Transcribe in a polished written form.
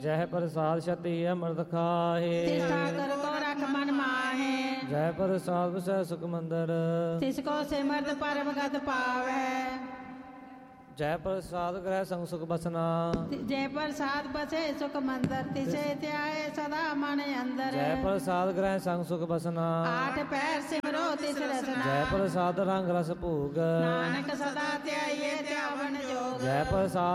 ਜੈ ਪ੍ਰਸਾਦ ਛਤੀ ਅੰਮ੍ਰਿਤ ਖਾਹੇ। ਤਿਸ ਠਾਕੁਰ ਕੋ ਰਖ ਮਨ ਮਾਹੇ। ਜੈ ਪ੍ਰਸਾਦ ਵਸੈ ਸੁਖ ਮੰਦਰ। ਤਿਸ ਕੋ ਸਿਮਰਤ ਪਰਮ ਗਤ ਪਾਵੈ। ਜੈ ਪ੍ਰਸਾਦ ਗ੍ਰਹਿ ਸੰਗ ਸੁਖ ਬਸਨਾ। ਜੈ ਪ੍ਰਸਾਦ ਬਸੇ ਸੁਖ ਮੰਦਰ। ਤਿਸੇ ਧਿਆਏ ਸਦਾ ਮਨ ਅੰਦਰ। ਜੈ ਪ੍ਰਸਾਦ ਗ੍ਰਹਿ ਸੰਗ ਸੁਖ ਬਸਨਾ। ਆਠ ਪੈਰ ਸਿਮਰੋ ਤਿਸ ਰਸਨਾ। ਜੈ ਪ੍ਰਸਾਦ ਰੰਗ ਰਸ ਭੂਗ। ਨਾਨਕ ਸਦਾ ਧਿਆਈਏ ਧਿਆਵਨ ਜੋਗ। ਜੈ ਪ੍ਰਸਾਦ